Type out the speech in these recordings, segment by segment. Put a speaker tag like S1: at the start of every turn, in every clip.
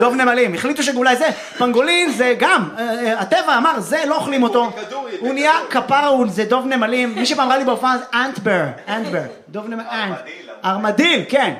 S1: דוב נמלים, החליטו שאולי זה, פנגולין זה גם, הטבע אמר, זה לא אוכלים אותו, הוא נהיה כפרה, זה דוב נמלים, מי שפעם ראה לי בהופעה זה אנטבר, דוב נמלים, ארמדיל, כן,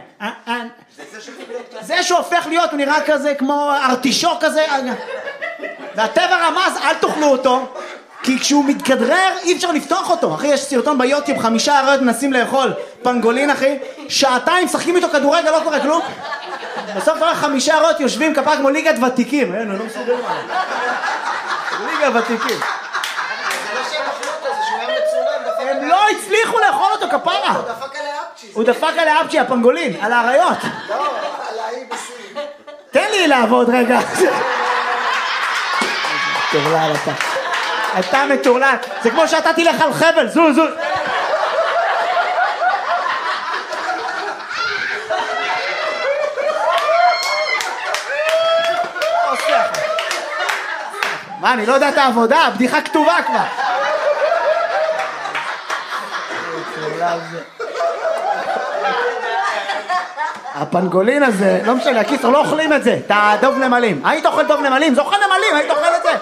S1: זה שהופך להיות, הוא נראה כזה כמו ארטישוק כזה, והטבע רמז, אל תאכלו אותו, כי כשהוא מתכדרר אי אפשר לפתוח אותו, אחי, יש סרטון ביוטיוב, 5 אריות מנסים לאכול פנגולין, אחי, שעתיים שחקים איתו כדורגל, לא קורה כלום, בסוף כבר 5 אריות יושבים כפרה כמו ליגת ותיקים, אין, לא מסוגל מה. ליגת ותיקים.
S2: זה לא שהם אכלו אותו, זה שהוא היה מצולם,
S1: הם לא הצליחו לאכול אותו כפרה.
S2: הוא דפק עלי אפצ'י.
S1: הוא דפק עלי אפצ'י, הפנגולין, על האריות.
S2: לא, על האי בסין.
S1: תן לי לעבוד רגע. מטורלל אתה. אתה מטורלל. זה כמו שאתה תלך על חבל, זוז. מה, אני לא יודע את העבודה, הבדיחה כתובה כבר. הפנגולין הזה, לא משנה, הקיצר, לא אוכלים את זה, את הדוב נמלים. היית אוכל דוב נמלים? זה אוכל נמלים, היית אוכל את זה.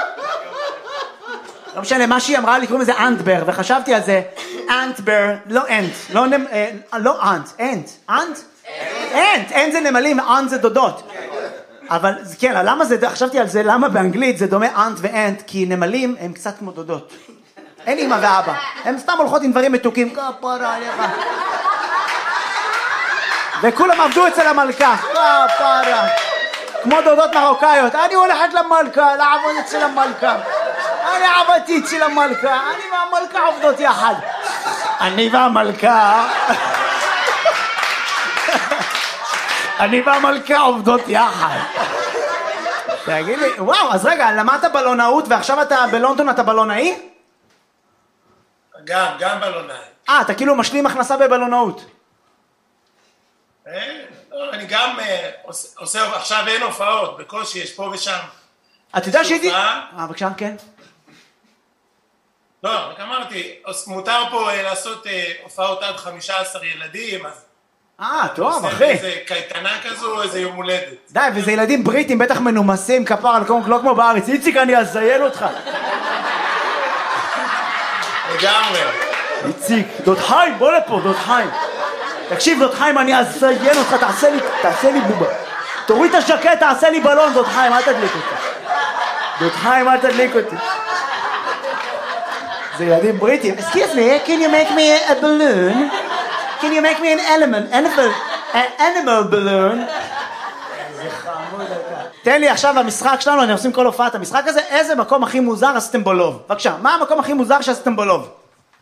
S1: לא משנה, מה שהיא אמרה לי, קוראים לזה אנטבר, וחשבתי על זה, אנטבר, לא אנט, לא אנט, אנט זה נמלים, אנט זה דודות. אבל כן, למה זה, חשבתי על זה, למה באנגלית זה דומה אנט ואנט, כי נמלים הם קצת כמו דודות. אין אמא ואבא, הם סתם הולכות עם דברים מתוקים, כפרה עליך. וכולם עבדו אצל המלכה, כפרה. כמו דודות מרוקאיות, אני הולכת למלכה, לעבוד אצל המלכה. אני עבדתי אצל המלכה, אני והמלכה עובדות יחד. אני והמלכה עובדות יחד. תגיד לי, וואו, אז רגע, למדת בלונאות ועכשיו אתה בלונדון, אתה בלונאי?
S3: גם בלונאי.
S1: אתה כאילו משלים הכנסה בבלונאות.
S3: אני גם עושה, עכשיו אין הופעות, בקושי יש פה ושם.
S1: אתה יודע שהייתי? בבקשה, כן.
S3: לא, רק אמרתי, מותר פה לעשות הופעות עד 15 ילדים, אז...
S1: טוב, אחי.
S3: איזה קייטנה כזו, איזה יום הולדת.
S1: די, וזה ילדים בריטים, בטח מנומסים, כפר על לא כמו בארץ. איציק, אני אזיין אותך.
S3: לגמרי.
S1: איציק, דוד חיים, בוא לפה, דוד חיים. תקשיב, דוד חיים, אני אזיין אותך, תעשה לי בובה. תוריד את השקט, תעשה לי בלון, דוד חיים, אל תדליק אותי. דוד חיים, אל תדליק אותי. זה ילדים בריטים. Excuse me, can you make me a balloon? Can you make me an animal balloon? זה חמוד אתה. תן לי עכשיו המשחק שלנו, אני עושים כל הופעת המשחק הזה, איזה מקום הכי מוזר עשיתם בו לוב? בבקשה, מה המקום הכי מוזר שעשיתם בו לוב?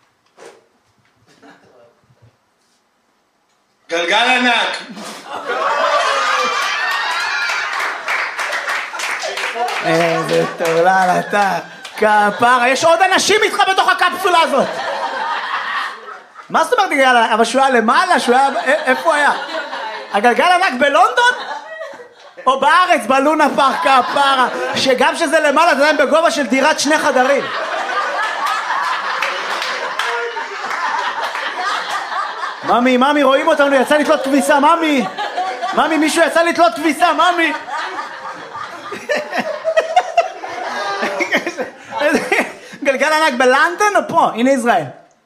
S3: גלגל ענק.
S1: איזה טורלל אתה. כפרה, יש עוד אנשים איתך בתוך הקפסולה הזאת. מה זאת אומרת גלגל ענק? אבל שהוא היה למעלה, איפה היה? הגלגל ענק בלונדון? או בארץ, בלונה פארק, כפרה, שגם שזה למעלה, אתה יודע, בגובה של דירת 2 חדרים. ממי, רואים אותנו, יצא לתלות כביסה, ממי, מישהו יצא לתלות כביסה, ממי. גלגל ענק בלונדון או פה? הנה ישראל.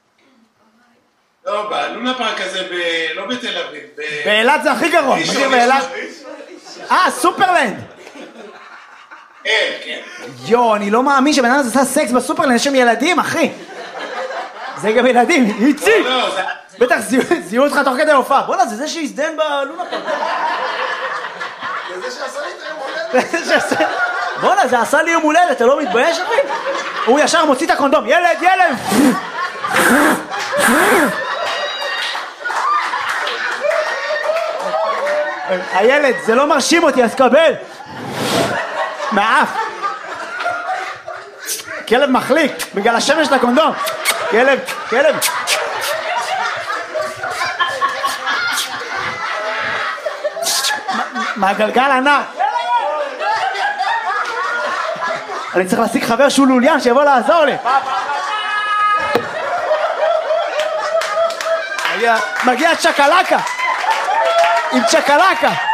S3: לא, בלונה פארק הזה, לא בתל אביב.
S1: באילת זה הכי גרוע. סופרלנד.
S3: כן.
S1: יו, אני לא מאמין שבן אדם עשה סקס בסופרלנד, יש שם ילדים, אחי. זה גם ילדים, איציק. בטח זיהו אותך תוך כדי הופעה. בוא'נה, זה שהזדהן בלונה פארק.
S2: זה שעשה לי את היום הולדת.
S1: בוא'נה, זה עשה לי יום הולדת, אתה לא מתבייש, אחי? הוא ישר מוציא את הקונדום, ילד! הילד, זה לא מרשים אותי, אז קבל. מהאף. כלב מחליק, בגלל השמש של הקונדום. כלב. מהגלגל ענק. אני צריך להשיג חבר שהוא לוליין שיבוא לעזור לי. מגיע צ'קלקה עם צ'קלקה.